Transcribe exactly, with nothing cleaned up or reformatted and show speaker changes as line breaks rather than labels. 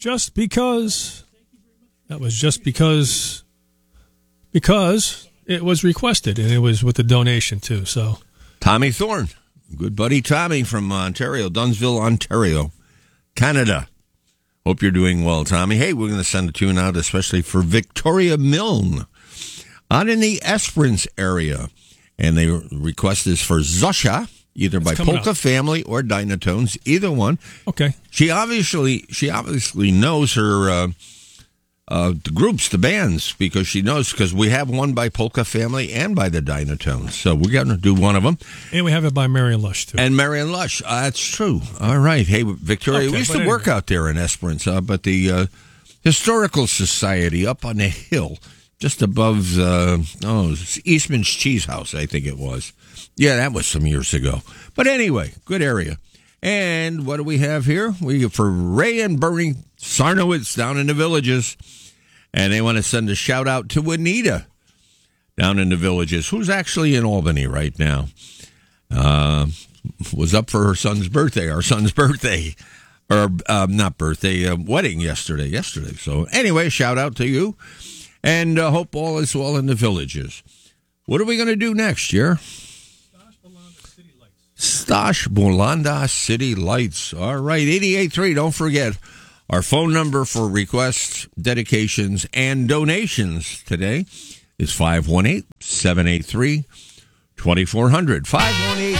just because. That was just because, because it was requested, and it was with a donation, too. So,
Tommy Thorne, good buddy Tommy from Ontario, Dunsville, Ontario, Canada. Hope you're doing well, Tommy. Hey, we're going to send a tune out, especially for Victoria Milne, out in the Esperance area. And the request is for Zosha, either by Polka up. Family or Dynatones, either one.
Okay.
She obviously she obviously knows her uh, uh, the groups, the bands, because she knows, because we have one by Polka Family and by the Dynatones. So we're going to do one of them.
And we have it by Marion Lush, too.
And Marion Lush. Uh, that's true. All right. Hey, Victoria,
okay,
we used to
anyway.
work out there in Esperance, uh, but the uh, Historical Society up on the hill, just above, uh, oh, Eastman's Cheese House, I think it was. Yeah, that was some years ago. But anyway, good area. And what do we have here? We for Ray and Bernie Sarnowitz down in the Villages. And they want to send a shout out to Anita down in the Villages, who's actually in Albany right now. Uh, was up for her son's birthday, our son's birthday. Or um, not birthday, uh, wedding yesterday. Yesterday. So anyway, shout out to you. And uh, hope all is well in the Villages. What are we going to do next year? Stosh Bolanda City Lights. All right, eighty-eight three. Don't forget our phone number for requests, dedications, and donations today is five one eight, seven eight three, two four zero zero. five one eight,